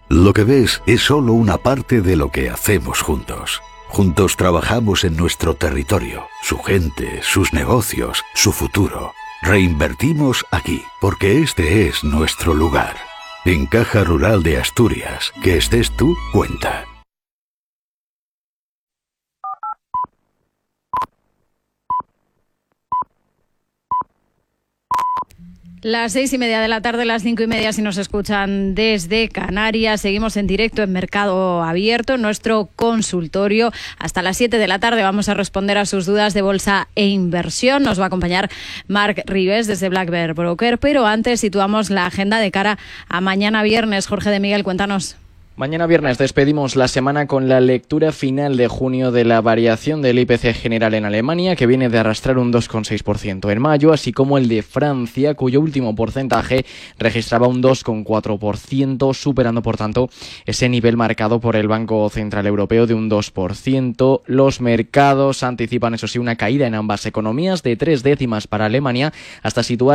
Lo que ves es solo una parte de lo que hacemos juntos. Juntos trabajamos en nuestro territorio, su gente, sus negocios, su futuro. Reinvertimos aquí, porque este es nuestro lugar. En Caja Rural de Asturias, que estés tú, cuenta. Las 6:30 de la tarde, las 5:30 si nos escuchan desde Canarias. Seguimos en directo en Mercado Abierto, nuestro consultorio. Hasta las 7 de la tarde vamos a responder a sus dudas de bolsa e inversión. Nos va a acompañar Marc Ribes desde Black Bear Broker. Pero antes situamos la agenda de cara a mañana viernes. Jorge de Miguel, cuéntanos. Mañana viernes despedimos la semana con la lectura final de junio de la variación del IPC general en Alemania, que viene de arrastrar un 2,6% en mayo, así como el de Francia, cuyo último porcentaje registraba un 2,4%, superando por tanto ese nivel marcado por el Banco Central Europeo de un 2%. Los mercados anticipan, eso sí, una caída en ambas economías de 0,3 para Alemania hasta situar